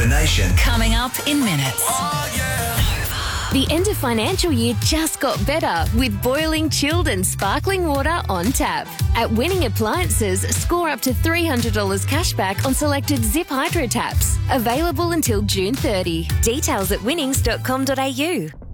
Nation. Coming up in minutes. The end of financial year just got better with boiling, chilled and sparkling water on tap. At Winning Appliances, score up to $300 cashback on selected Zip Hydro taps. Available until June 30. Details at winnings.com.au.